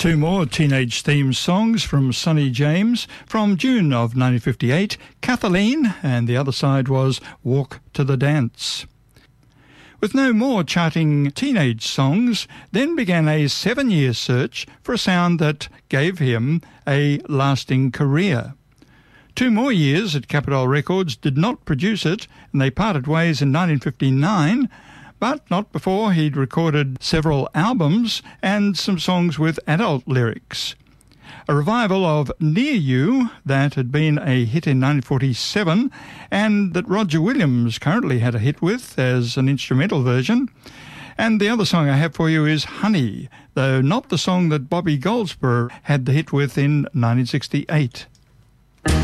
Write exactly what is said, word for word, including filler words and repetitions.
Two more teenage theme songs from Sonny James from June of nineteen fifty-eight, Kathleen, and the other side was Walk to the Dance. With no more charting teenage songs, then began a seven-year search for a sound that gave him a lasting career. Two more years at Capitol Records did not produce it, and they parted ways in nineteen fifty-nine, but not before he'd recorded several albums and some songs with adult lyrics. A revival of Near You that had been a hit in nineteen forty-seven and that Roger Williams currently had a hit with as an instrumental version. And the other song I have for you is Honey, though not the song that Bobby Goldsboro had the hit with in nineteen sixty-eight.